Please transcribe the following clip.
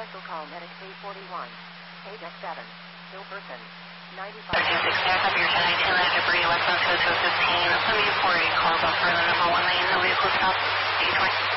cancel call medic 341. Page X7. Still person. 95. 1360, I copy your 1019 land debris, westbound 215. I'm 40 call buffer, the number 1 lane, the vehicle stop, 820.